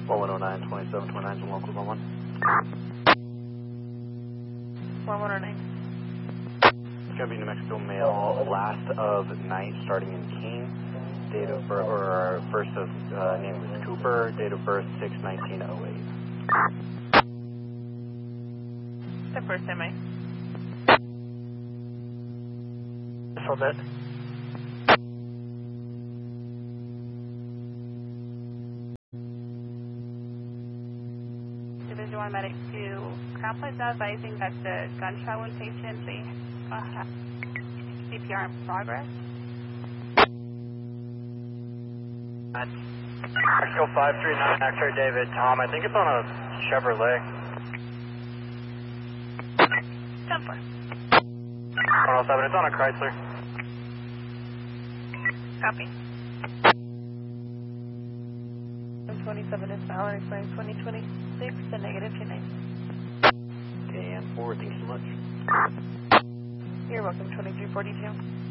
1109, 2729 to local 11. 1109. It's going to be New Mexico mail, last of night, starting in King. Date of birth, or first of name was Cooper, date of birth 6/1908. The first MA. Hold it. Division 1 medic to Crown Point now advising that the gunshot wound patient, they have CPR in progress. Mexico 539, X-ray David, Tom, I think it's on a Chevrolet. 10-4. 107, it's on a Chrysler. Copy. 27 is Valor, expiring 2026, the negative 29. And forward, thank you so much. You're welcome, 2342.